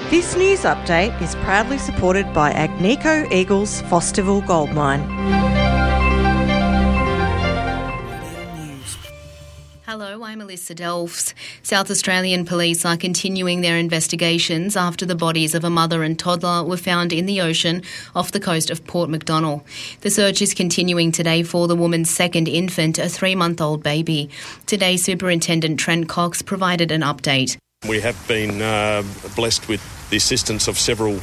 This news update is proudly supported by Agnico Eagles Fosterville Gold Mine. Hello, I'm Alyssa Delfs. South Australian police are continuing their investigations after the bodies of a mother and toddler were found in the ocean off the coast of Port MacDonnell. The search is continuing today for the woman's second infant, a 3-month-old baby. Today, Superintendent Trent Cox provided an update. We have been blessed with the assistance of several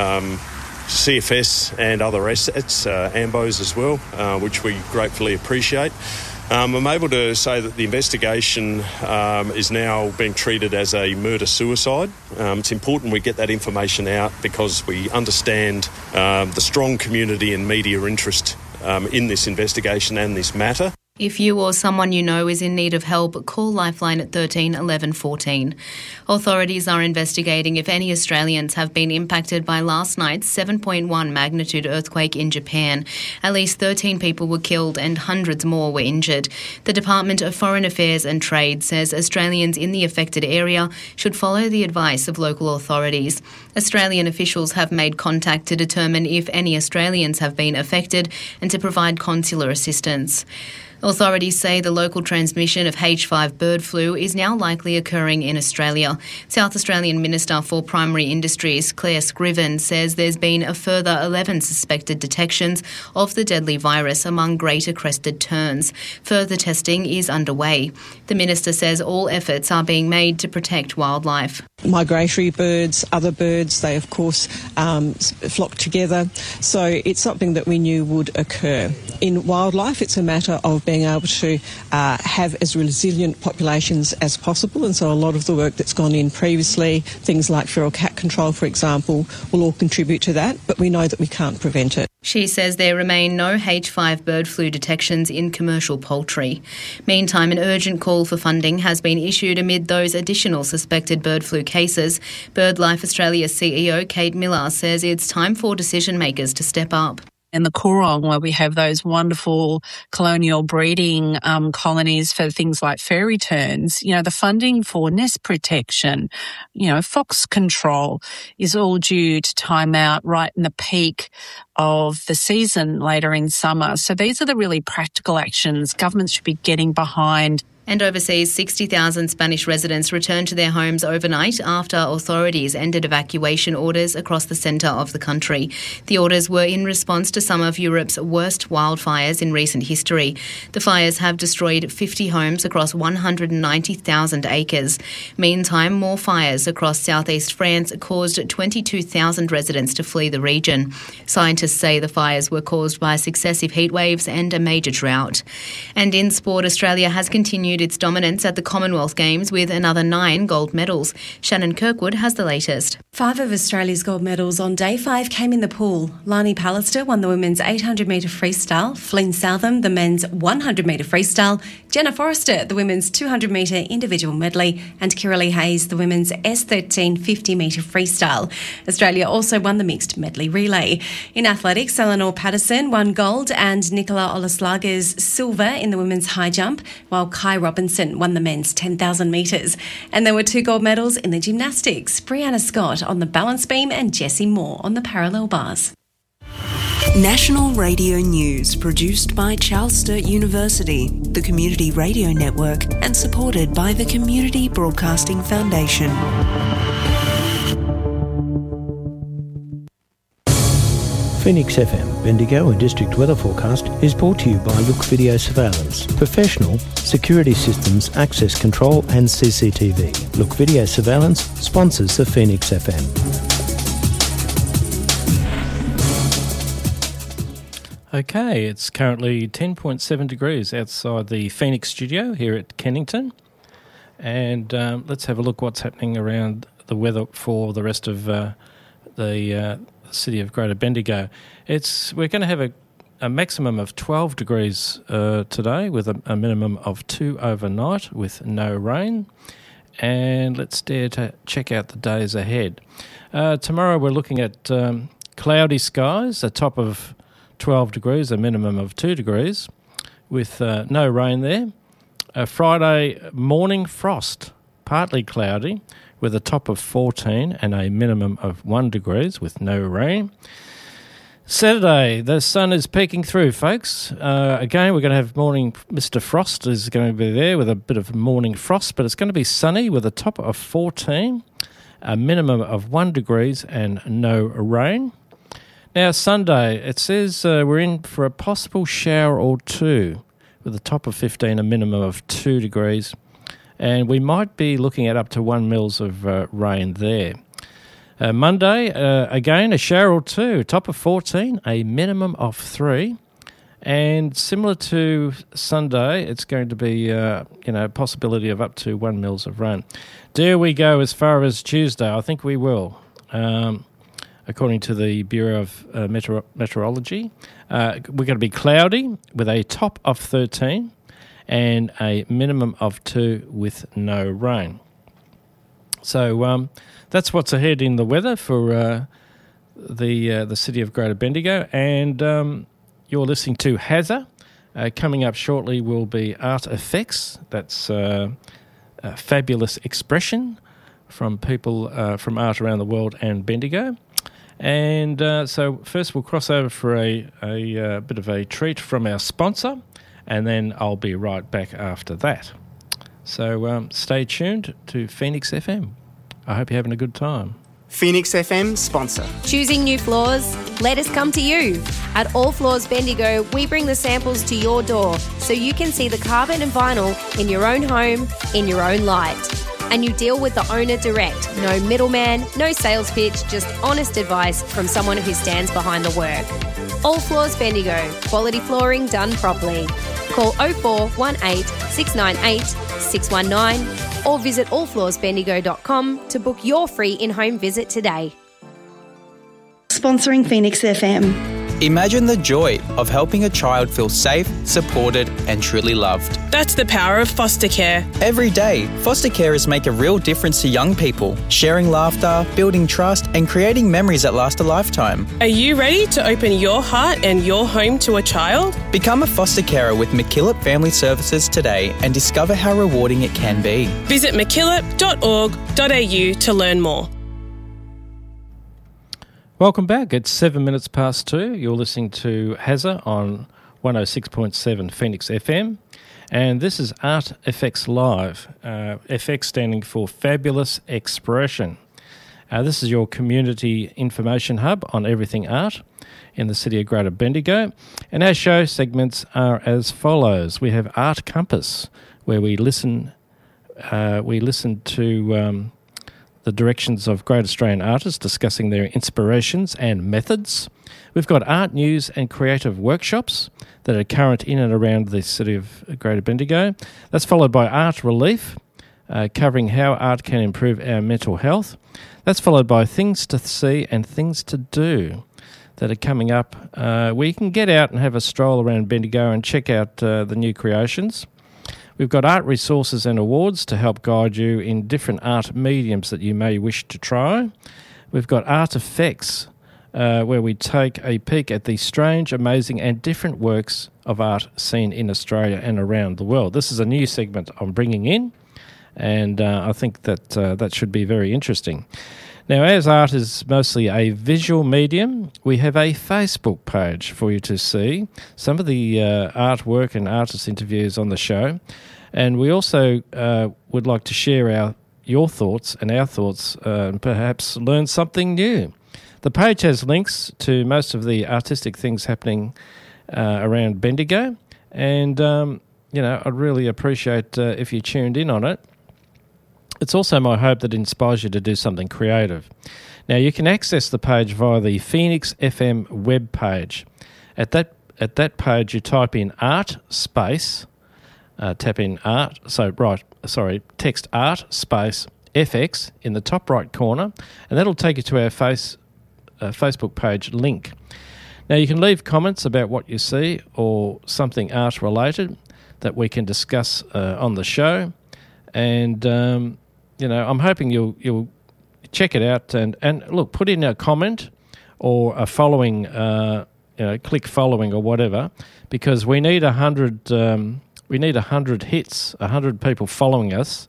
CFS and other assets, AMBOs as well, which we gratefully appreciate. I'm able to say that the investigation is now being treated as a murder-suicide. It's important we get that information out because we understand the strong community and media interest in this investigation and this matter. If you or someone you know is in need of help, call Lifeline at 13 11 14. Authorities are investigating if any Australians have been impacted by last night's 7.1 magnitude earthquake in Japan. At least 13 people were killed and hundreds more were injured. The Department of Foreign Affairs and Trade says Australians in the affected area should follow the advice of local authorities. Australian officials have made contact to determine if any Australians have been affected and to provide consular assistance. Authorities say the local transmission of H5 bird flu is now likely occurring in Australia. South Australian Minister for Primary Industries, Claire Scriven, says there's been a further 11 suspected detections of the deadly virus among greater crested terns. Further testing is underway. The minister says all efforts are being made to protect wildlife. Migratory birds, other birds, they of course flock together. So it's something that we knew would occur. In wildlife, it's a matter of being able to have as resilient populations as possible, and so a lot of the work that's gone in previously, things like feral cat control, for example, will all contribute to that, but we know that we can't prevent it. She says there remain no H5 bird flu detections in commercial poultry. Meantime, an urgent call for funding has been issued amid those additional suspected bird flu cases. BirdLife Australia CEO Kate Miller says it's time for decision makers to step up. In the Coorong, where we have those wonderful colonial breeding colonies for things like fairy terns, the funding for nest protection, fox control is all due to time out right in the peak of the season later in summer. So these are the really practical actions governments should be getting behind. And overseas, 60,000 Spanish residents returned to their homes overnight after authorities ended evacuation orders across the centre of the country. The orders were in response to some of Europe's worst wildfires in recent history. The fires have destroyed 50 homes across 190,000 acres. Meantime, more fires across southeast France caused 22,000 residents to flee the region. Scientists say the fires were caused by successive heat waves and a major drought. And in sport, Australia has continued its dominance at the Commonwealth Games with another 9 gold medals. Shannon Kirkwood has the latest. 5 of Australia's gold medals on day 5 came in the pool. Lani Pallister won the women's 800-metre freestyle, Flynn Southam the men's 100-metre freestyle, Jenna Forrester the women's 200-metre individual medley, and Kiralee Hayes the women's S13 50-metre freestyle. Australia also won the mixed medley relay. In athletics, Eleanor Patterson won gold and Nicola Olaslaga's silver in the women's high jump, while Kai Robinson won the men's 10,000 metres. And there were 2 gold medals in the gymnastics, Brianna Scott on the balance beam and Jessie Moore on the parallel bars. National Radio News, produced by Charles Sturt University, the Community Radio Network, and supported by the Community Broadcasting Foundation. Phoenix FM, Bendigo and District Weather Forecast is brought to you by Look Video Surveillance. Professional security systems, access control and CCTV. Look Video Surveillance sponsors the Phoenix FM. Okay, it's currently 10.7 degrees outside the Phoenix studio here at Kennington. And let's have a look what's happening around the weather for the rest of the city of Greater Bendigo. We're going to have a maximum of 12 degrees today with a minimum of 2 overnight with no rain. And let's dare to check out the days ahead. Tomorrow we're looking at cloudy skies, a top of 12 degrees, a minimum of 2 degrees with no rain there. Friday morning frost, partly cloudy with a top of 14 and a minimum of 1 degrees with no rain. Saturday, the sun is peeking through, folks. Again, we're going to have morning. Mr. Frost is going to be there with a bit of morning frost, but it's going to be sunny with a top of 14, a minimum of 1 degrees and no rain. Now, Sunday, it says we're in for a possible shower or two with a top of 15, a minimum of 2 degrees, and we might be looking at up to 1 mils of rain there. Monday, again, a shower or two, top of 14, a minimum of 3. And similar to Sunday, it's going to be, possibility of up to 1 mils of rain. Dare we go as far as Tuesday? I think we will. According to the Bureau of Meteorology, we're going to be cloudy with a top of 13 and a minimum of 2 with no rain. So that's what's ahead in the weather for the city of Greater Bendigo. And you're listening to Hazza. Coming up shortly will be Art Effects. That's a fabulous expression from people from art around the world and Bendigo. And so first we'll cross over for a bit of a treat from our sponsor, and then I'll be right back after that. So stay tuned to Phoenix FM. I hope you're having a good time. Phoenix FM sponsor. Choosing new floors? Let us come to you. At All Floors Bendigo, we bring the samples to your door so you can see the carpet and vinyl in your own home, in your own light. And you deal with the owner direct. No middleman, no sales pitch, just honest advice from someone who stands behind the work. All Floors Bendigo. Quality flooring done properly. Call 0418 698 619 or visit allfloorsbendigo.com to book your free in-home visit today. Sponsoring Phoenix FM. Imagine the joy of helping a child feel safe, supported and truly loved. That's the power of foster care. Every day, foster carers make a real difference to young people, sharing laughter, building trust and creating memories that last a lifetime. Are you ready to open your heart and your home to a child? Become a foster carer with MacKillop Family Services today and discover how rewarding it can be. Visit mackillop.org.au to learn more. Welcome back. It's 7 minutes past 2. You're listening to Hazza on 106.7 Phoenix FM. And this is Art FX Live, FX standing for Fabulous Expression. This is your community information hub on everything art in the city of Greater Bendigo. And our show segments are as follows. We have Art Compass, where we listen to the directions of great Australian artists discussing their inspirations and methods. We've got art news and creative workshops that are current in and around the city of Greater Bendigo. That's followed by Art Relief, covering how art can improve our mental health. That's followed by Things to See and Things to Do that are coming up, where you can get out and have a stroll around Bendigo and check out the new creations. We've got art resources and awards to help guide you in different art mediums that you may wish to try. We've got Art Effects, where we take a peek at the strange, amazing and different works of art seen in Australia and around the world. This is a new segment I'm bringing in, and I think that that should be very interesting. Now, as art is mostly a visual medium, we have a Facebook page for you to see some of the artwork and artist interviews on the show. And we also would like to share your thoughts and our thoughts and perhaps learn something new. The page has links to most of the artistic things happening around Bendigo. And, I'd really appreciate if you tuned in on it. It's also my hope that it inspires you to do something creative. Now, you can access the page via the Phoenix FM web page. At that page, you type in art space, text art space FX in the top right corner, and that'll take you to our Facebook page link. Now, you can leave comments about what you see or something art related that we can discuss on the show. And, I'm hoping you'll check it out and look, put in a comment or a following, click following or whatever, because we need 100 hits, 100 people following us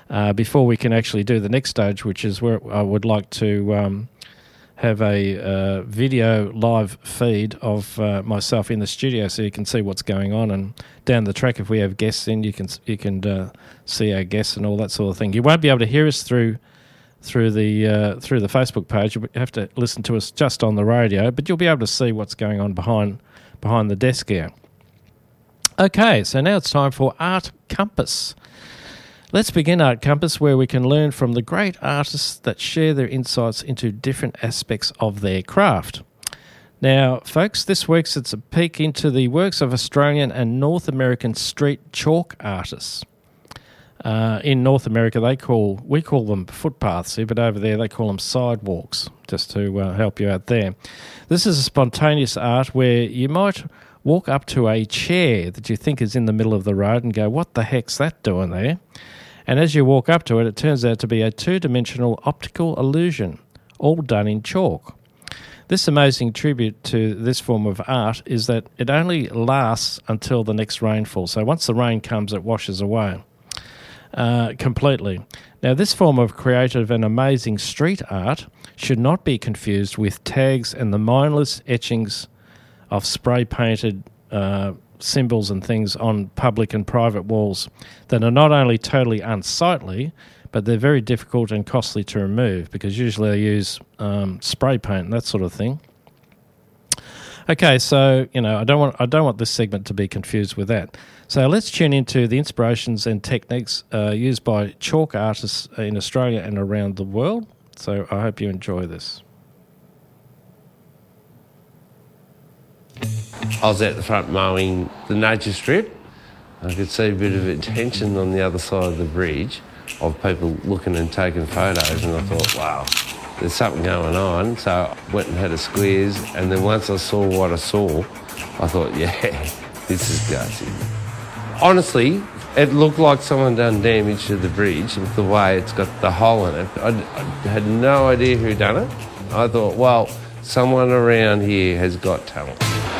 before we can actually do the next stage, which is where I would like to have a video live feed of myself in the studio, so you can see what's going on. And down the track, if we have guests in, you can see our guests and all that sort of thing. You won't be able to hear us through the Facebook page. You have to listen to us just on the radio, but you'll be able to see what's going on behind the desk here. Okay, so now it's time for Art Compass. Let's begin Art Compass, where we can learn from the great artists that share their insights into different aspects of their craft. Now, folks, this week's it's a peek into the works of Australian and North American street chalk artists. In North America, we call them footpaths here, but over there they call them sidewalks, just to help you out there. This is a spontaneous art where you might walk up to a chair that you think is in the middle of the road and go, what the heck's that doing there? And as you walk up to it, it turns out to be a two-dimensional optical illusion, all done in chalk. This amazing tribute to this form of art is that it only lasts until the next rainfall. So once the rain comes, it washes away completely. Now, this form of creative and amazing street art should not be confused with tags and the mindless etchings of spray-painted symbols and things on public and private walls that are not only totally unsightly, but they're very difficult and costly to remove, because usually they use spray paint and that sort of thing. Okay, so I don't want this segment to be confused with that. So let's tune into the inspirations and techniques used by chalk artists in Australia and around the world. So I hope you enjoy this. I was at the front mowing the nature strip. I could see a bit of attention on the other side of the bridge of people looking and taking photos, and I thought, wow, there's something going on. So I went and had a squeeze, and then once I saw what I saw, I thought, yeah, this is gutsy. Honestly, it looked like someone done damage to the bridge with the way it's got the hole in it. I had no idea who done it. I thought, well, someone around here has got talent.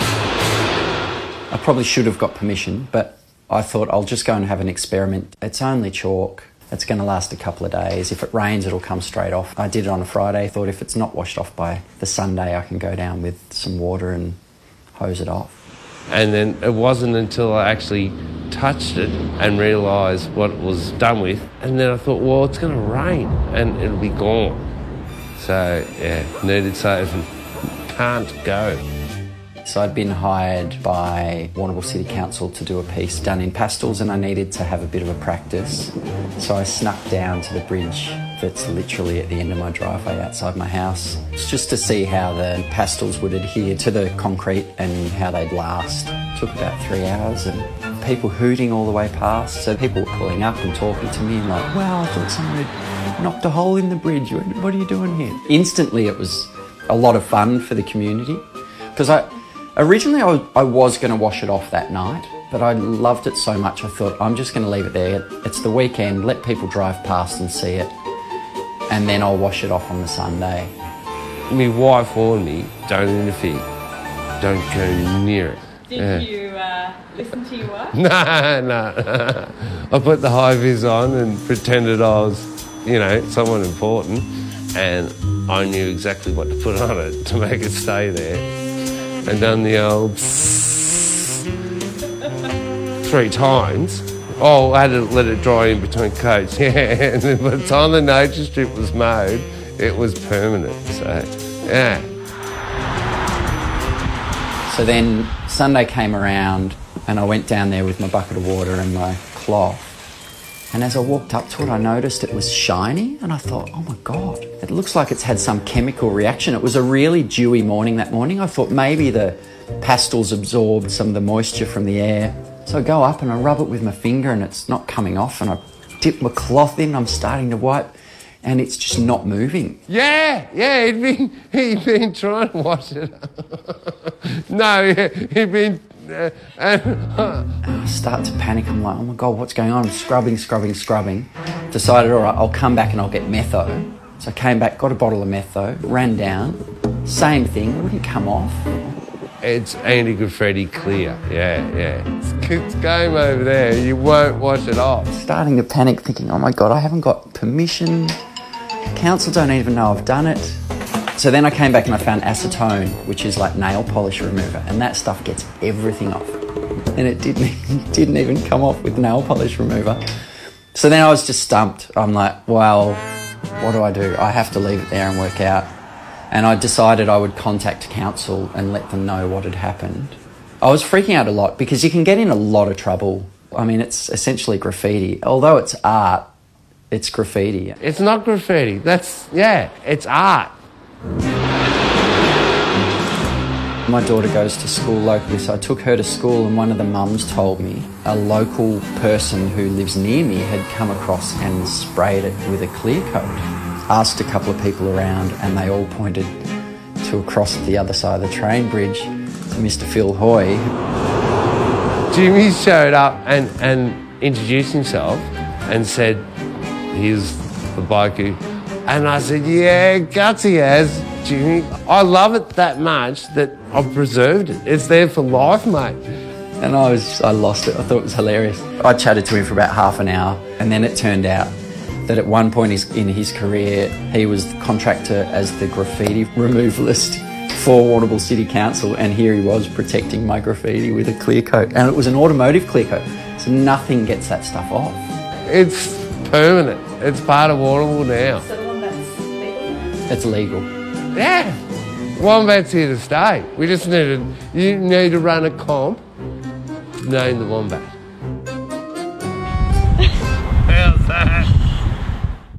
I probably should have got permission, but I thought I'll just go and have an experiment. It's only chalk. It's going to last a couple of days. If it rains, it'll come straight off. I did it on a Friday. Thought if it's not washed off by the Sunday, I can go down with some water and hose it off. And then it wasn't until I actually touched it and realised what it was done with. And then I thought, well, it's going to rain and it'll be gone. So, yeah, needed saving. Can't go. So I'd been hired by Warrnambool City Council to do a piece done in pastels, and I needed to have a bit of a practice. So I snuck down to the bridge that's literally at the end of my driveway outside my house. It's just to see how the pastels would adhere to the concrete and how they'd last. It took about 3 hours, and people hooting all the way past. So people were calling up and talking to me and like, wow, I thought someone had knocked a hole in the bridge. What are you doing here? Instantly it was a lot of fun for the community, because originally I was going to wash it off that night, but I loved it so much I thought I'm just going to leave it there. It's the weekend, let people drive past and see it, and then I'll wash it off on the Sunday. My wife warned me, don't interfere, don't go near it. Did you listen to your wife? No. I put the high vis on and pretended I was, someone important, and I knew exactly what to put on it to make it stay there. And done the old 3 times. Oh, I had to let it dry in between coats. Yeah, and then by the time the nature strip was mowed, it was permanent. So, yeah. So then Sunday came around and I went down there with my bucket of water and my cloth. And as I walked up to it, I noticed it was shiny, and I thought, oh my God, it looks like it's had some chemical reaction. It was a really dewy morning that morning. I thought maybe the pastels absorbed some of the moisture from the air. So I go up and I rub it with my finger and it's not coming off, and I dip my cloth in, I'm starting to wipe, and it's just not moving. Yeah, he'd been trying to wash it. No, he'd been... I start to panic. I'm like, oh my God, what's going on? I'm scrubbing. Decided, all right, I'll come back and I'll get metho. So I came back, got a bottle of metho, ran down, same thing, wouldn't come off. It's anti-graffiti clear, yeah. It's game over there. You won't wash it off. Starting to panic, thinking, oh my God, I haven't got permission. Council don't even know I've done it. So then I came back and I found acetone, which is like nail polish remover, and that stuff gets everything off. And it didn't even come off with nail polish remover. So then I was just stumped. I'm like, well, what do? I have to leave it there and work out. And I decided I would contact council and let them know what had happened. I was freaking out a lot because you can get in a lot of trouble. I mean, it's essentially graffiti. Although it's art, it's graffiti. It's not graffiti. It's art. My daughter goes to school locally, so I took her to school, and one of the mums told me a local person who lives near me had come across and sprayed it with a clear coat. Asked a couple of people around, and they all pointed to across the other side of the train bridge to Mr. Phil Hoy. Jimmy showed up and introduced himself and said, here's the bloke who... And I said, yeah, gutsy as, Jimmy. I love it that much that I've preserved it. It's there for life, mate. And I lost it. I thought it was hilarious. I chatted to him for about half an hour, and then it turned out that at one point in his career, he was the contractor as the graffiti removalist for Warrnambool City Council, and here he was protecting my graffiti with a clear coat. And it was an automotive clear coat, so nothing gets that stuff off. It's permanent. It's part of Warrnambool now. So the Wombat's legal? It's legal. Yeah. Wombat's here to stay. You need to run a comp, name the Wombat.